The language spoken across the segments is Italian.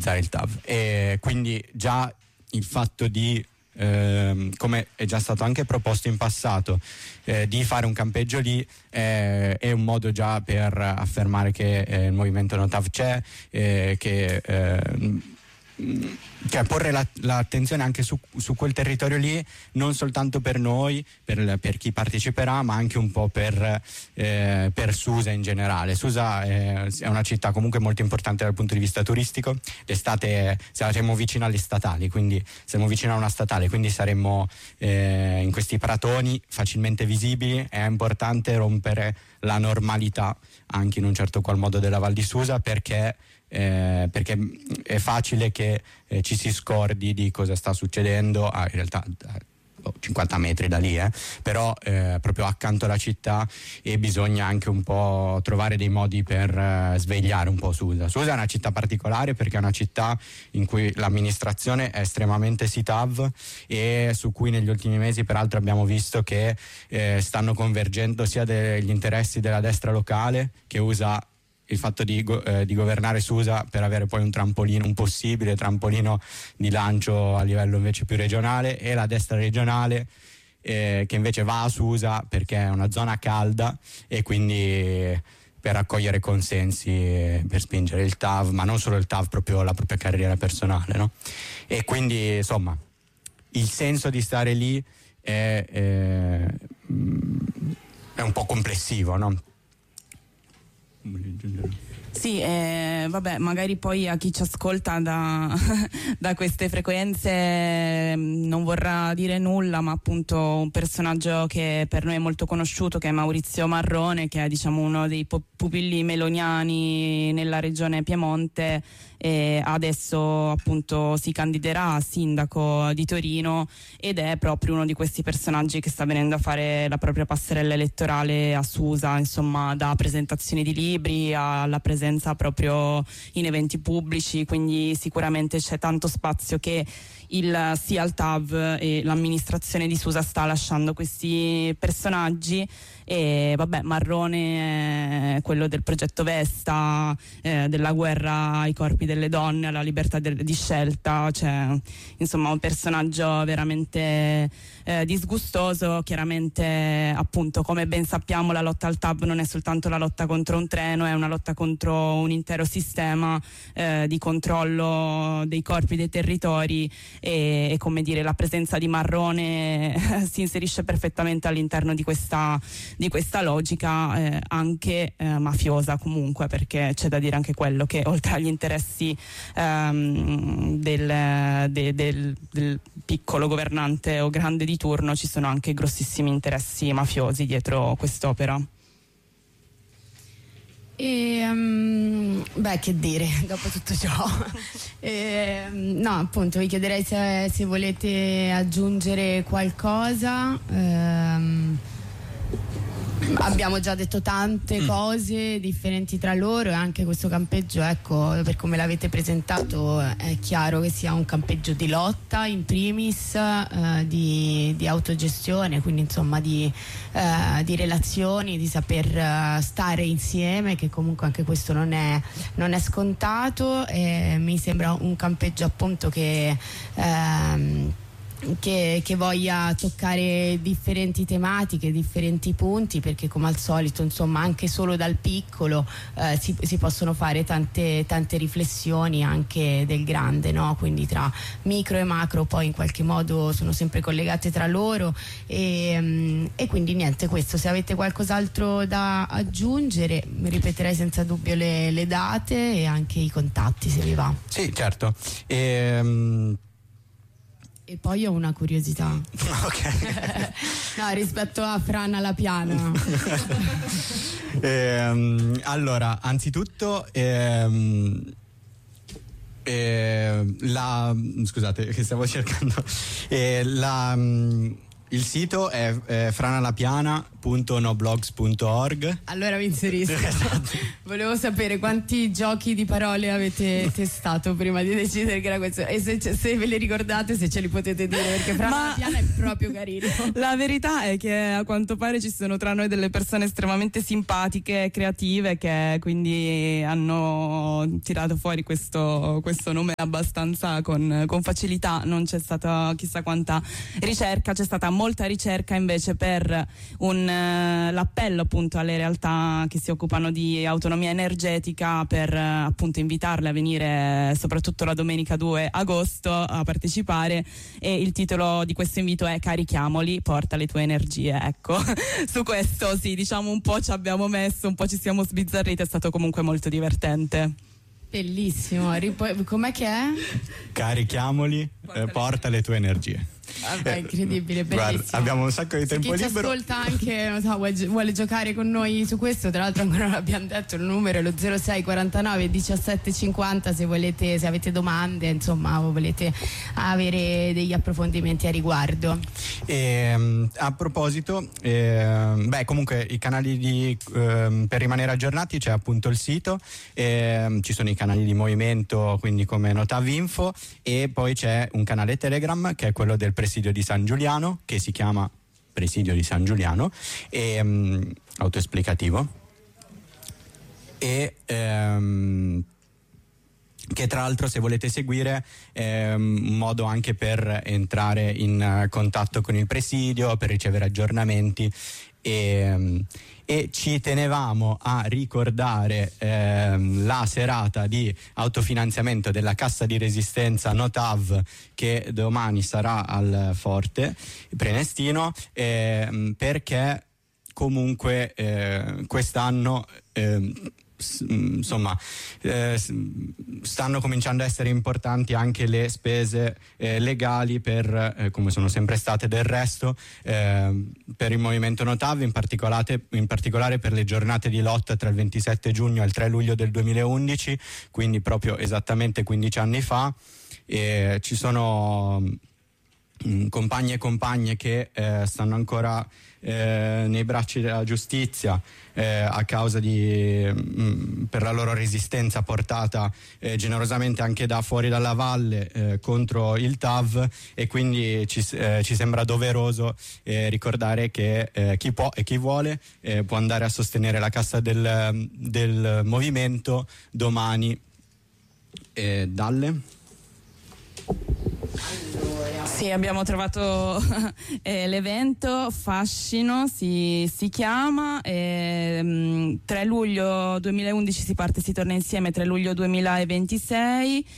utilizzare il TAV, e quindi già il fatto di come è già stato anche proposto in passato, di fare un campeggio lì è un modo già per affermare che il movimento No TAV c'è, cioè porre l'attenzione anche su quel territorio lì, non soltanto per noi, per chi parteciperà, ma anche un po' per Susa in generale. Susa è una città comunque molto importante dal punto di vista turistico. L'estate siamo vicino alle statali, quindi siamo vicino a una statale, quindi saremmo in questi pratoni facilmente visibili. È importante rompere la normalità anche in un certo qual modo della Val di Susa, perché è facile che ci si scordi di cosa sta succedendo in realtà 50 metri da lì, però proprio accanto alla città, e bisogna anche un po' trovare dei modi per svegliare un po' Susa. Susa è una città particolare perché è una città in cui l'amministrazione è estremamente sì-TAV, e su cui negli ultimi mesi peraltro abbiamo visto che stanno convergendo sia degli interessi della destra locale, che usa il fatto di governare Susa per avere poi un possibile trampolino di lancio a livello invece più regionale, e la destra regionale che invece va a Susa perché è una zona calda, e quindi per raccogliere consensi, per spingere il TAV, ma non solo il TAV, proprio la propria carriera personale, no? E quindi insomma il senso di stare lì è un po' complessivo, no? Sì, vabbè, magari poi a chi ci ascolta da queste frequenze non vorrà dire nulla, ma appunto un personaggio che per noi è molto conosciuto, che è Maurizio Marrone, che è diciamo uno dei pupilli meloniani nella regione Piemonte, e adesso appunto si candiderà a sindaco di Torino, ed è proprio uno di questi personaggi che sta venendo a fare la propria passerella elettorale a Susa, insomma, da presentazioni di libri alla presenza proprio in eventi pubblici, quindi sicuramente c'è tanto spazio che il sì al TAV e l'amministrazione di Susa sta lasciando questi personaggi. E vabbè, Marrone è quello del progetto Vesta, della guerra ai corpi delle donne, alla libertà di scelta, cioè insomma un personaggio veramente disgustoso. Chiaramente, appunto, come ben sappiamo, la lotta al TAV non è soltanto la lotta contro un treno, è una lotta contro un intero sistema di controllo dei corpi, dei territori, e come dire, la presenza di Marrone si inserisce perfettamente all'interno di questa logica anche mafiosa, comunque, perché c'è da dire anche quello che oltre agli interessi del piccolo governante o grande di turno, ci sono anche grossissimi interessi mafiosi dietro quest'opera. Beh, che dire dopo tutto ciò. No, appunto, vi chiederei se volete aggiungere qualcosa. Abbiamo già detto tante cose differenti tra loro, e anche questo campeggio, ecco, per come l'avete presentato, è chiaro che sia un campeggio di lotta in primis, di autogestione, quindi insomma di relazioni, di saper stare insieme, che comunque anche questo non è scontato. Mi sembra un campeggio appunto che voglia toccare differenti tematiche, differenti punti, perché come al solito, insomma, anche solo dal piccolo si possono fare tante riflessioni anche del grande, no? Quindi tra micro e macro poi in qualche modo sono sempre collegate tra loro, e quindi niente, questo. Se avete qualcos'altro da aggiungere, ripeterei senza dubbio le date e anche i contatti, se vi va. Sì, certo. E poi ho una curiosità. Ok. No, rispetto a Frana la Piana. Allora, anzitutto scusate che stavo cercando il sito è franalapiana.it, ora.noblogs.org. Allora vi inserisco. Volevo sapere quanti giochi di parole avete testato prima di decidere che era questo, e se ve li ricordate, se ce li potete dire, perché Fra Piana è proprio carino. La verità è che a quanto pare ci sono tra noi delle persone estremamente simpatiche e creative, che quindi hanno tirato fuori questo nome abbastanza con facilità. Non c'è stata chissà quanta ricerca, c'è stata molta ricerca invece per l'appello appunto alle realtà che si occupano di autonomia energetica, per appunto invitarle a venire soprattutto la domenica 2 agosto a partecipare, e il titolo di questo invito è "Carichiamoli, porta le tue energie". Ecco, su questo sì, diciamo un po' ci abbiamo messo, un po' ci siamo sbizzarriti, è stato comunque molto divertente. Bellissimo. Com'è che è? Carichiamoli, porta le tue energie. Vabbè, incredibile, bellissimo. Guarda, abbiamo un sacco di tempo libero. Chi ci ascolta anche, non so, vuole giocare con noi su questo, tra l'altro ancora non abbiamo detto il numero, è lo 06 49 17 50, se avete domande, insomma, o volete avere degli approfondimenti a riguardo. A proposito, comunque i canali per rimanere aggiornati c'è appunto il sito, ci sono i canali di movimento, quindi come Notav Info, e poi c'è un canale Telegram che è quello del Presidio di San Giuliano, che si chiama Presidio di San Giuliano, autoesplicativo, e che tra l'altro, se volete seguire, è un modo anche per entrare in contatto con il Presidio, per ricevere aggiornamenti, e ci tenevamo a ricordare la serata di autofinanziamento della Cassa di Resistenza Notav, che domani sarà al Forte Prenestino, perché comunque quest'anno stanno cominciando a essere importanti anche le spese legali per, come sono sempre state del resto, per il movimento Notav, in particolare per le giornate di lotta tra il 27 giugno e il 3 luglio del 2011, quindi proprio esattamente 15 anni fa. Ci sono compagni e compagne che stanno ancora nei bracci della giustizia a causa per la loro resistenza portata generosamente anche da fuori dalla valle contro il TAV, e quindi ci sembra doveroso ricordare che chi può e chi vuole può andare a sostenere la cassa del movimento domani. Dalle? Sì, abbiamo trovato l'evento Fascino, si chiama, 3 luglio 2011 si parte, si torna insieme, 3 luglio 2026,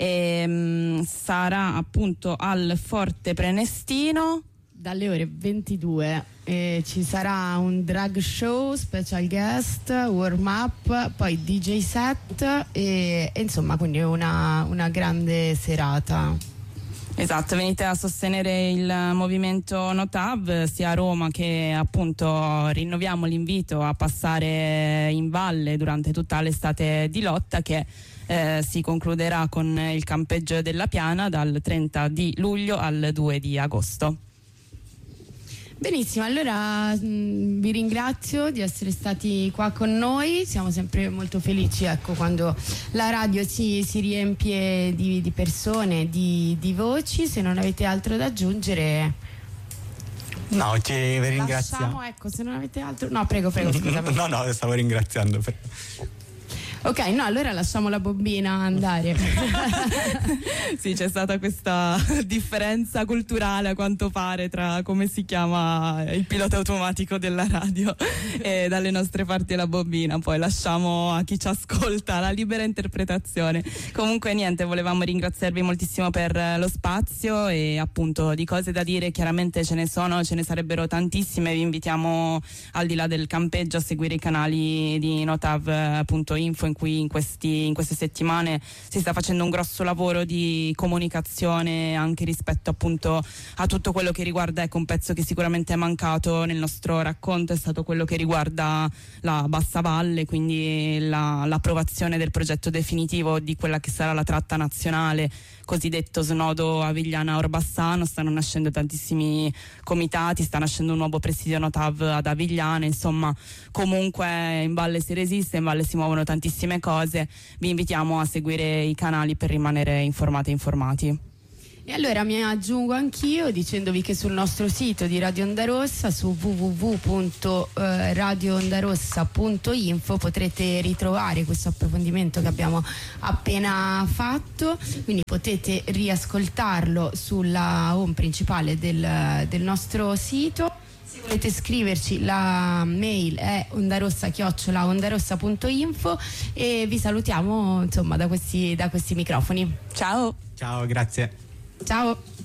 sarà appunto al Forte Prenestino dalle ore 22. Ci sarà un drag show, special guest, warm up, poi DJ set e insomma, quindi una grande serata. Esatto, venite a sostenere il movimento Notav sia a Roma, che appunto rinnoviamo l'invito a passare in valle durante tutta l'estate di lotta, che si concluderà con il campeggio della Piana dal 30 di luglio al 2 di agosto. Benissimo, allora vi ringrazio di essere stati qua con noi, siamo sempre molto felici, ecco, quando la radio si riempie di persone, di voci. Se non avete altro da aggiungere, no, vi ringraziamo. Lasciamo, ecco, se non avete altro. No, prego, scusami. No, stavo ringraziando. Ok, no, allora lasciamo la bombina andare. Sì, c'è stata questa differenza culturale a quanto pare tra come si chiama il pilota automatico della radio e dalle nostre parti la bombina. Poi lasciamo a chi ci ascolta la libera interpretazione. Comunque niente, volevamo ringraziarvi moltissimo per lo spazio, e appunto di cose da dire chiaramente ce ne sarebbero tantissime. Vi invitiamo, al di là del campeggio, a seguire i canali di notav.info, in in cui in queste settimane si sta facendo un grosso lavoro di comunicazione anche rispetto appunto a tutto quello che riguarda, ecco, un pezzo che sicuramente è mancato nel nostro racconto è stato quello che riguarda la Bassa Valle, quindi l'approvazione del progetto definitivo di quella che sarà la tratta nazionale, cosiddetto snodo Avigliana-Orbassano. Stanno nascendo tantissimi comitati, sta nascendo un nuovo presidio Notav ad Avigliana, insomma comunque in valle si resiste, in valle si muovono tantissime cose. Vi invitiamo a seguire i canali per rimanere informati e informati. E allora mi aggiungo anch'io dicendovi che sul nostro sito di Radio Onda Rossa, su www.radioondarossa.info, potrete ritrovare questo approfondimento che abbiamo appena fatto, quindi potete riascoltarlo sulla home principale del nostro sito. Se volete scriverci, la mail è ondarossa@ondarossa.info e vi salutiamo insomma da questi microfoni. Ciao. Ciao, grazie. Ciao.